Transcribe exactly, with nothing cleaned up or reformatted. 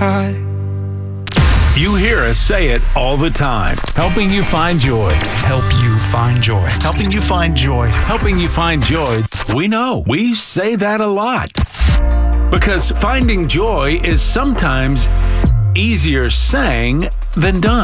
high. You hear us say it all the time. Helping you find joy. Help you find joy. Helping you find joy. Helping you find joy. We know. We say that a lot. Because finding joy is sometimes easier saying than done.